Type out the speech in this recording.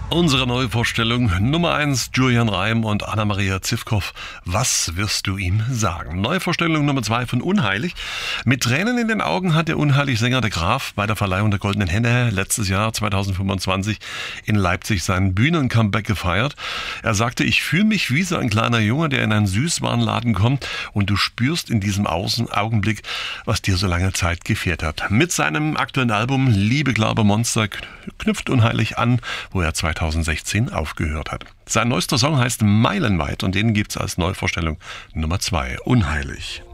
Unsere Neuvorstellung Nummer 1, Julian Reim und Anna-Maria Zivkow. Was wirst du ihm sagen? Neuvorstellung Nummer 2 von Unheilig. Mit Tränen in den Augen hat der Unheilig-Sänger De Graaf bei der Verleihung der Goldenen Henne letztes Jahr 2025 in Leipzig seinen Bühnen-Comeback gefeiert. Er sagte, ich fühle mich wie so ein kleiner Junge, der in einen Süßwarenladen kommt und du spürst in diesem Augenblick, was dir so lange Zeit gefehlt hat. Mit seinem aktuellen Album Liebe, Glaube, Monster knüpft Unheilig an, wo er 2016 aufgehört hat. Sein neuester Song heißt Meilenweit und den gibt's als Neuvorstellung Nummer 2, Unheilig.